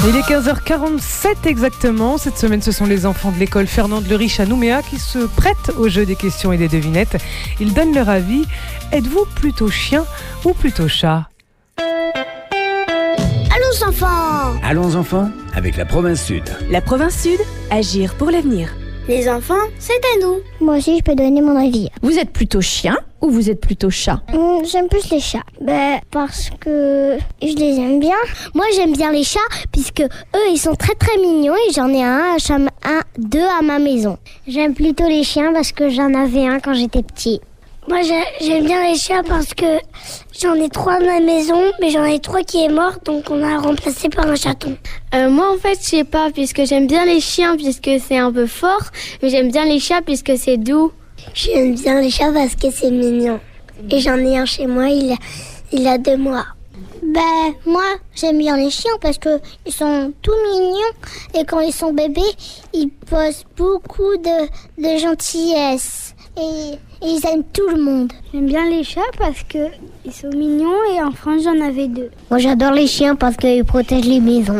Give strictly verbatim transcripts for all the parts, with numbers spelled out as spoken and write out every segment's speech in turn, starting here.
Il est quinze heures quarante-sept exactement. Cette semaine, ce sont les enfants de l'école Fernand de Leriche à Nouméa qui se prêtent au jeu des questions et des devinettes. Ils donnent leur avis. Êtes-vous plutôt chien ou plutôt chat ? Allons enfants! Allons enfants, avec la province Sud. La province Sud, agir pour l'avenir. Les enfants, c'est à nous. Moi aussi, je peux donner mon avis. Vous êtes plutôt chien ou vous êtes plutôt chat ? Hum, j'aime plus les chats. Ben, parce que je les aime bien. Moi, j'aime bien les chats puisque eux, ils sont très très mignons et j'en ai un, à cha- un, deux à ma maison. J'aime plutôt les chiens parce que j'en avais un quand j'étais petit. Moi, j'aime bien les chiens parce que j'en ai trois à ma maison, mais j'en ai trois qui est mort, donc on a remplacé par un chaton. Euh, moi, en fait, je sais pas, puisque j'aime bien les chiens, puisque c'est un peu fort, mais j'aime bien les chats, puisque c'est doux. J'aime bien les chats parce que c'est mignon. Et j'en ai un chez moi, il a, il a deux mois. Ben, moi, j'aime bien les chiens parce que ils sont tout mignons et quand ils sont bébés, ils posent beaucoup de, de gentillesse. Et ils aiment tout le monde. J'aime bien les chats parce que ils sont mignons et en France j'en avais deux. Moi j'adore les chiens parce qu'ils protègent les maisons.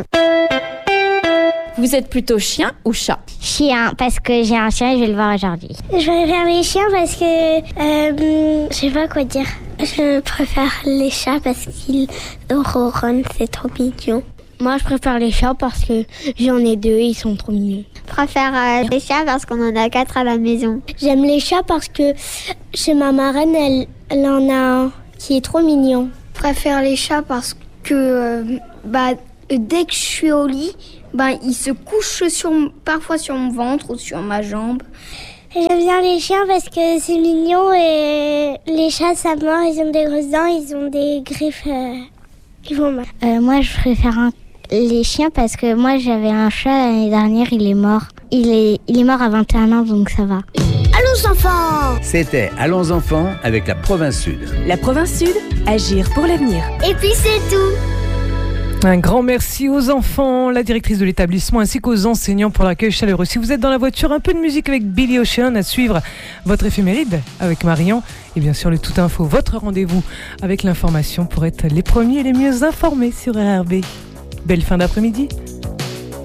Vous êtes plutôt chien ou chat ? Chien, parce que j'ai un chien et je vais le voir aujourd'hui. Je préfère les chiens parce que euh, je sais pas quoi dire. Je préfère les chats parce qu'ils ronronnent, c'est trop mignon. Moi, je préfère les chats parce que j'en ai deux et ils sont trop mignons. Je préfère euh, les chats parce qu'on en a quatre à la maison. J'aime les chats parce que chez ma marraine, elle, elle en a un qui est trop mignon. Je préfère les chats parce que euh, bah, dès que je suis au lit, bah, ils se couchent sur, parfois sur mon ventre ou sur ma jambe. J'aime bien les chiens parce que c'est mignon et les chats ça mord, ils ont des grosses dents, ils ont des griffes euh, qui vont mal. Euh, moi je préfère un les chiens parce que moi j'avais un chat l'année dernière, il est mort. Il est, il est mort à vingt et un ans donc ça va. Allons enfants! C'était Allons enfants avec la province Sud. La province Sud, agir pour l'avenir. Et puis c'est tout! Un grand merci aux enfants, la directrice de l'établissement ainsi qu'aux enseignants pour l'accueil chaleureux. Si vous êtes dans la voiture, un peu de musique avec Billy Ocean à suivre, votre éphéméride avec Marion et bien sûr le Tout Info, votre rendez-vous avec l'information pour être les premiers et les mieux informés sur R R B. Belle fin d'après-midi.